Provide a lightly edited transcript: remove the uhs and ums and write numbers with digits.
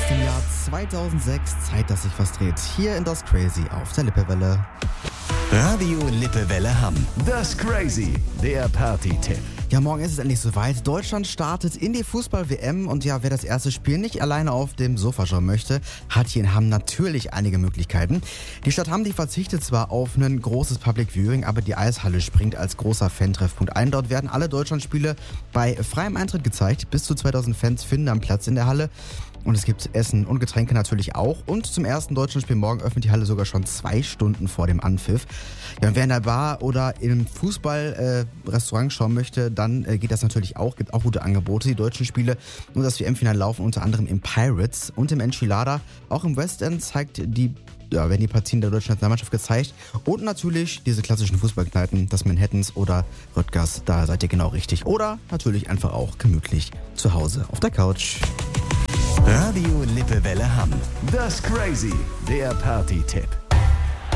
dem Jahr 2006. Zeit, dass sich was dreht. Hier in Das Crazy auf der Lippewelle. Radio Lippewelle Hamm. Das Crazy, der Party-Tipp. Ja, morgen ist es endlich soweit. Deutschland startet in die Fußball-WM und ja, wer das erste Spiel nicht alleine auf dem Sofa schauen möchte, hat hier in Hamm natürlich einige Möglichkeiten. Die Stadt Hamm, die verzichtet zwar auf ein großes Public Viewing, aber die Eishalle springt als großer Fan-Treffpunkt ein. Dort werden alle Deutschlandspiele bei freiem Eintritt gezeigt. Bis zu 2000 Fans finden am Platz in der Halle. Und es gibt Essen und Getränke natürlich auch. Und zum ersten Deutschlandspiel morgen öffnet die Halle sogar schon 2 Stunden vor dem Anpfiff. Ja, und wer in der Bar oder im Fußballrestaurant schauen möchte, dann geht das natürlich auch. Gibt auch gute Angebote. Die deutschen Spiele und das WM-Finale laufen unter anderem im Pirates und im Enchilada. Auch im West End werden die Partien der deutschen Nationalmannschaft gezeigt. Und natürlich diese klassischen Fußballkneipen, das Manhattans oder Röttgers, da seid ihr genau richtig. Oder natürlich einfach auch gemütlich zu Hause auf der Couch. Radio Lippewelle Hamm. Das Crazy, der Party-Tipp.